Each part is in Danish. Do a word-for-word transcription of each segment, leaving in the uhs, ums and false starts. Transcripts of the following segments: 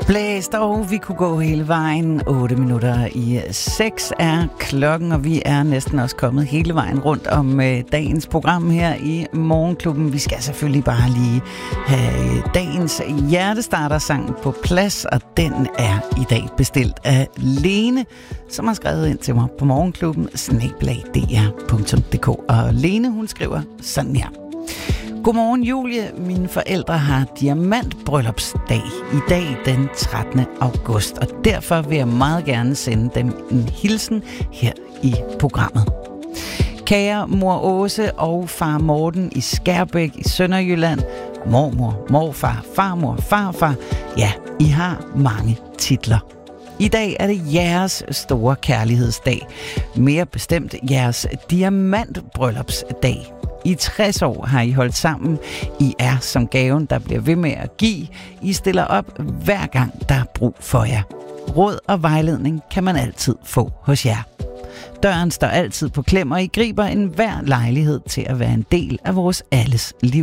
Blæst, og vi kunne gå hele vejen. otte minutter i seks er klokken, og vi er næsten også kommet hele vejen rundt om øh, dagens program her i Morgenklubben. Vi skal selvfølgelig bare lige have dagens hjertestartersang på plads, og den er i dag bestilt af Lene, som har skrevet ind til mig på Morgenklubben snabel-a d r punktum d k. Og Lene, hun skriver sådan her. Godmorgen Julie, mine forældre har diamantbryllupsdag i dag den trettende august, og derfor vil jeg meget gerne sende dem en hilsen her i programmet. Kære mor Åse og far Morten i Skærbæk i Sønderjylland, mormor, morfar, farmor, farfar, ja, I har mange titler. I dag er det jeres store kærlighedsdag, mere bestemt jeres diamantbryllupsdag. I tres år har I holdt sammen. I er som gaven, der bliver ved med at give. I stiller op hver gang, der er brug for jer. Råd og vejledning kan man altid få hos jer. Døren står altid på klem, og I griber enhver lejlighed til at være en del af vores alles liv.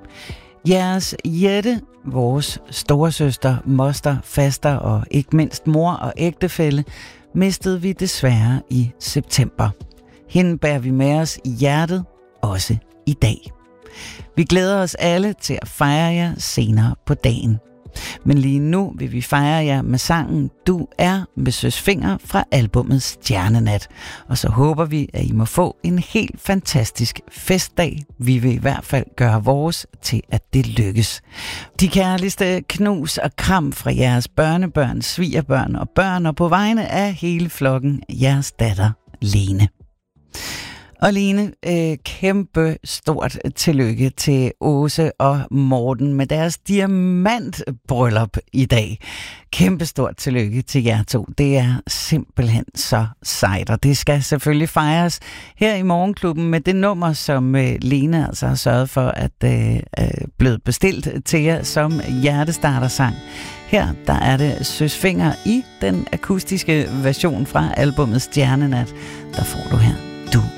Jeres Jette, vores storesøster, moster, faster og ikke mindst mor og ægtefælle, mistede vi desværre i september. Hende bærer vi med os i hjertet, også i dag. Vi glæder os alle til at fejre jer senere på dagen. Men lige nu vil vi fejre jer med sangen Du er med Søs Fenger fra albummet Stjernenat. Og så håber vi, at I må få en helt fantastisk festdag. Vi vil i hvert fald gøre vores til, at det lykkes. De kærligste knus og kram fra jeres børnebørn, svigerbørn og børn, og på vegne af hele flokken, jeres datter Lene. Og Lene, øh, kæmpe stort tillykke til Åse og Morten med deres diamantbryllup i dag. Kæmpe stort tillykke til jer to. Det er simpelthen så sejt, og det skal selvfølgelig fejres her i Morgenklubben med det nummer, som øh, Lene altså har sørget for at øh, øh, blevet bestilt til jer som hjertestartersang. Her der er det Søs Fenger i den akustiske version fra albummet Stjernenat. Der får du her Du